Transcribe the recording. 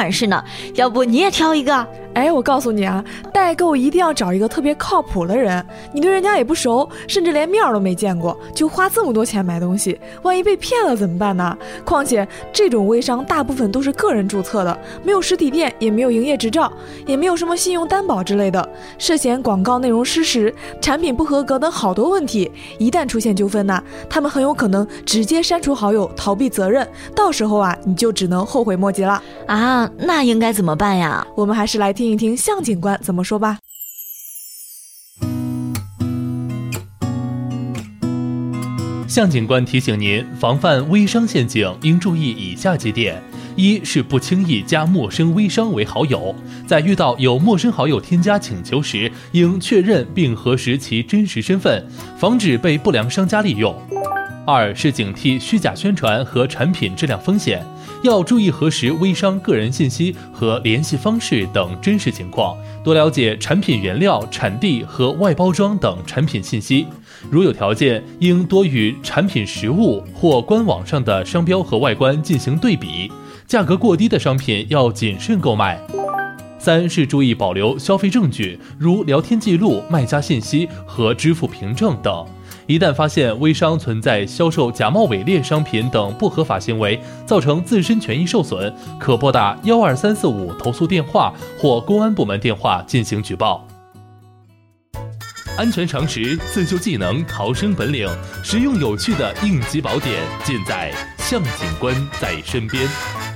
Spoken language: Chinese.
款式呢，要不你也挑一个？ 哎，我告诉你啊，代购一定要找一个特别靠谱的人，你对人家也不熟，甚至连面都没见过，就花这么多钱买东西，万一被骗了怎么办呢？况且这种微商大部分都是个人注册的，没有实体店，也没有营业执照，也没有什么信用担保之类的，涉嫌广告内容失实、产品不合格等好多问题。一旦出现纠纷呢，他们很有可能直接删除好友，逃避责任，到时候啊，你就只能后悔莫及了啊！那应该怎么办呀？ 我们还是来听一听向警官怎么说吧。 向警官提醒您，防范微商陷阱应注意以下几点：一是不轻易加陌生微商为好友，在遇到有陌生好友添加请求时，应确认并核实其真实身份，防止被不良商家利用。二是警惕虚假宣传和产品质量风险，要注意核实微商个人信息和联系方式等真实情况，多了解产品原料、产地和外包装等产品信息。如有条件，应多与产品实物或官网上的商标和外观进行对比，价格过低的商品要谨慎购买。三是注意保留消费证据，如聊天记录、卖家信息和支付凭证等。一旦发现微商存在销售假冒伪劣商品等不合法行为，造成自身权益受损，可拨打12345投诉电话或公安部门电话进行举报。安全常识、自救技能、逃生本领，实用有趣的应急宝典，尽在向警官在身边。